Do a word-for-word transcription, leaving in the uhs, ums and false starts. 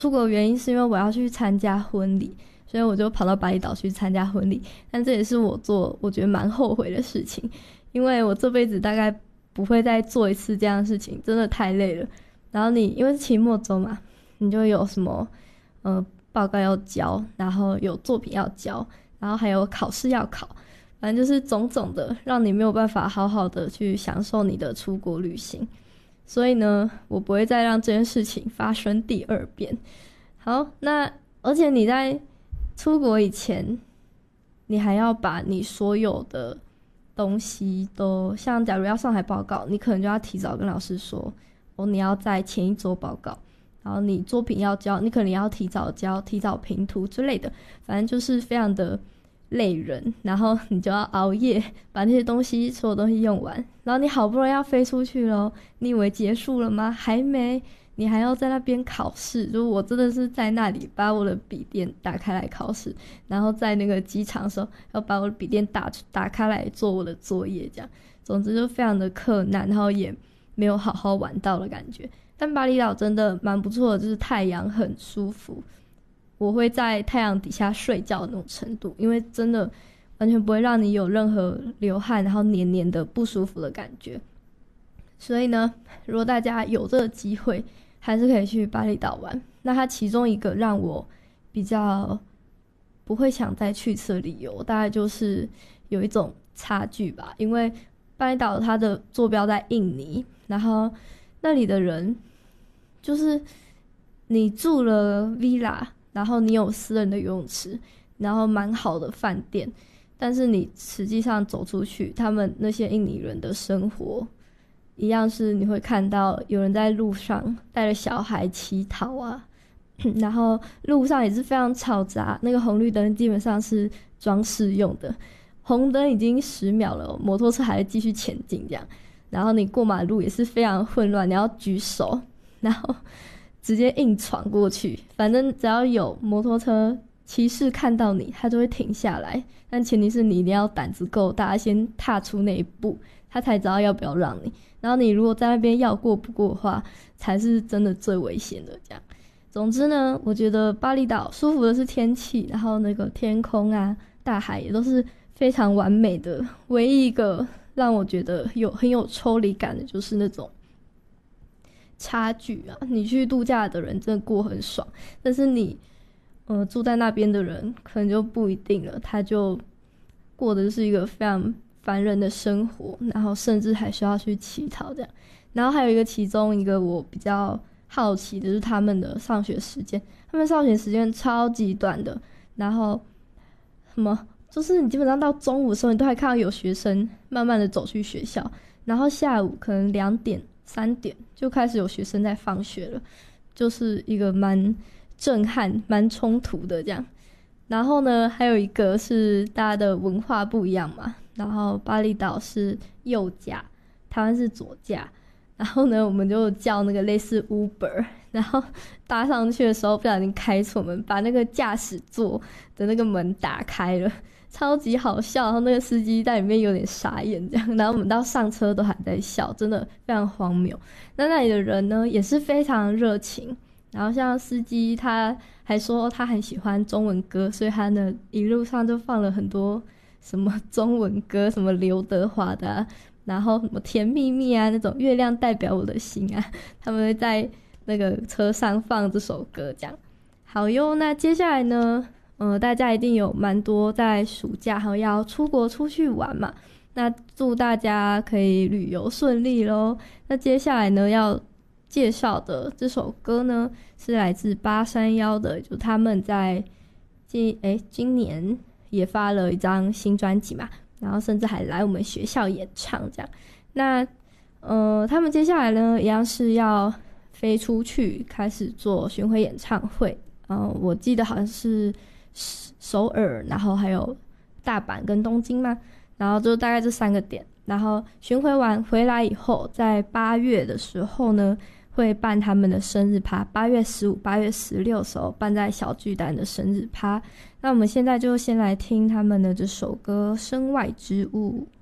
出国的原因是因为我要去参加婚礼，所以我就跑到巴厘岛去参加婚礼。但这也是我做我觉得蛮后悔的事情，因为我这辈子大概不会再做一次这样的事情，真的太累了。然后你因为是期末周嘛，你就有什么呃报告要交，然后有作品要交，然后还有考试要考，反正就是种种的让你没有办法好好的去享受你的出国旅行。所以呢，我不会再让这件事情发生第二遍。好，那而且你在出国以前，你还要把你所有的东西都，像假如要上台报告，你可能就要提早跟老师说，哦，你要在前一周报告，然后你作品要交，你可能要提早交，提早评图之类的，反正就是非常的累人，然后你就要熬夜把那些东西所有东西用完，然后你好不容易要飞出去咯，你以为结束了吗？还没，你还要在那边考试。就我真的是在那里把我的笔电打开来考试，然后在那个机场的时候要把我的笔电打打开来做我的作业，这样总之就非常的困难，然后也没有好好玩到的感觉。但巴厘岛真的蛮不错的，就是太阳很舒服，我会在太阳底下睡觉的那种程度，因为真的完全不会让你有任何流汗然后黏黏的不舒服的感觉。所以呢，如果大家有这个机会，还是可以去巴厘岛玩。那它其中一个让我比较不会想再去一次的理由，大概就是有一种差距吧，因为巴厘岛它的坐标在印尼，然后那里的人就是你住了 villa，然后你有私人的游泳池，然后蛮好的饭店，但是你实际上走出去，他们那些印尼人的生活一样是你会看到有人在路上带着小孩乞讨啊，然后路上也是非常嘈杂，那个红绿灯基本上是装饰用的，红灯已经十秒了，摩托车还会继续前进这样，然后你过马路也是非常混乱，你要举手，然后直接硬闯过去，反正只要有摩托车骑士看到你，他就会停下来，但前提是你一定要胆子够大，先踏出那一步，他才知道要不要让你。然后你如果在那边要过不过的话，才是真的最危险的这样。总之呢，我觉得巴厘岛舒服的是天气，然后那个天空啊大海也都是非常完美的，唯一一个让我觉得有很有抽离感的就是那种差距啊，你去度假的人真的过很爽，但是你呃住在那边的人可能就不一定了，他就过的是一个非常烦人的生活，然后甚至还需要去乞讨这样。然后还有一个其中一个我比较好奇的就是他们的上学时间，他们上学时间超级短的，然后什么就是你基本上到中午的时候，你都还看到有学生慢慢的走去学校，然后下午可能两点三点就开始有学生在放学了，就是一个蛮震撼蛮冲突的这样。然后呢还有一个是大家的文化不一样嘛，然后巴厘岛是右驾，台湾是左驾，然后呢我们就叫那个类似 Uber， 然后搭上去的时候不小心开错门，把那个驾驶座的那个门打开了，超级好笑，然后那个司机在里面有点傻眼这样，然后我们到上车都还在笑，真的非常荒谬。那那里的人呢也是非常热情，然后像司机他还说他很喜欢中文歌，所以他呢一路上就放了很多什么中文歌，什么刘德华的啊，然后什么甜蜜蜜啊，那种月亮代表我的心啊，他们会在那个车上放这首歌这样。好哟，那接下来呢呃，大家一定有蛮多在暑假还要出国出去玩嘛，那祝大家可以旅游顺利咯。那接下来呢要介绍的这首歌呢是来自八三夭的，就他们在今诶今年也发了一张新专辑嘛，然后甚至还来我们学校演唱这样。那呃他们接下来呢一样是要飞出去开始做巡回演唱会，呃我记得好像是首尔，然后还有大阪跟东京嘛，然后就大概这三个点，然后巡回完回来以后，在八月的时候呢会办他们的生日趴，八月十五、八月十六的时候办在小巨蛋的生日趴。那我们现在就先来听他们的这首歌《身外之物》。